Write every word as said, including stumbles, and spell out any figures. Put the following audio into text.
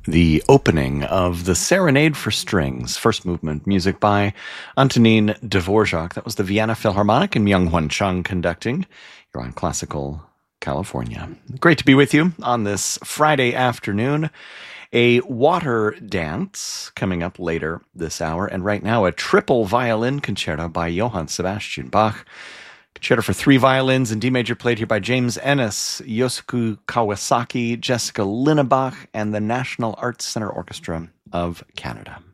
The opening of the Serenade for Strings, first movement, music by Antonin Dvorak. That was the Vienna Philharmonic and Myung-Hwan Chung conducting. You're on Classical California. Great to be with you on this Friday afternoon. A water dance coming up later this hour, and right now a triple violin concerto by Johann Sebastian Bach. Concerto for three violins in D major, played here by James Ennis, Yosuke Kawasaki, Jessica Linnebach, and the National Arts Center Orchestra of Canada.